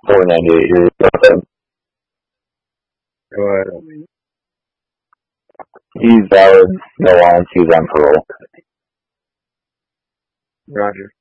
498 here. Go ahead. He's valid. No warrants. He's on parole. Roger.